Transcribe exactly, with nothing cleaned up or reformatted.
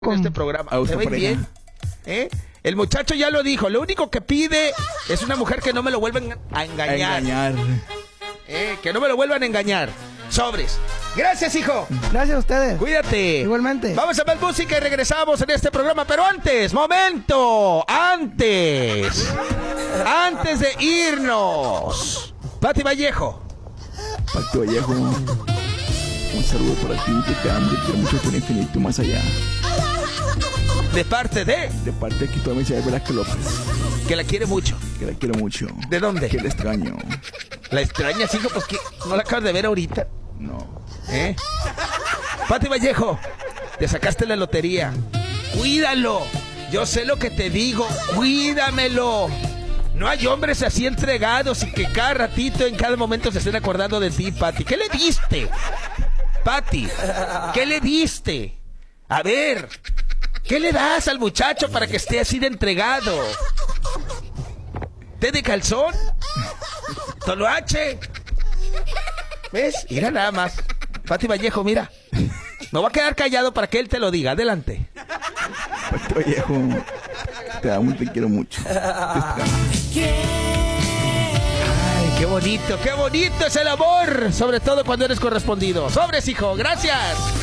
en este programa. ¿Se ven bien? ¿Eh? El muchacho ya lo dijo, lo único que pide es una mujer que no me lo vuelvan a engañar. A engañar. ¿Eh? Que no me lo vuelvan a engañar. Sobres. Gracias, hijo. Gracias a ustedes. Cuídate. Igualmente. Vamos a más música y regresamos en este programa. Pero antes, momento. Antes. Antes de irnos. Pati Vallejo. Pati Vallejo. Un saludo para ti, que te amo, te quiero mucho por infinito y más allá. De parte de... De parte de aquí toda mi ciudad de Velázquez López. Que la quiere mucho. Que la quiero mucho. ¿De dónde? Que la extraño. ¿La extrañas, hijo? Pues que no la acabas de ver ahorita. No. ¿Eh? Pati Vallejo, te sacaste la lotería. Cuídalo. Yo sé lo que te digo. Cuídamelo. No hay hombres así entregados y que cada ratito, en cada momento se estén acordando de ti, Pati. ¿Qué le diste? Pati, ¿qué le diste? A ver, ¿qué le das al muchacho para que esté así de entregado? ¿Té de calzón? ¿Toloache? ¿Ves? Mira nada más. Pati Vallejo, mira. Me voy a quedar callado para que él te lo diga. Adelante. Pati Vallejo, te amo, te quiero mucho. Te Ay, qué bonito, qué bonito es el amor. Sobre todo cuando eres correspondido. Sobres, hijo. Gracias.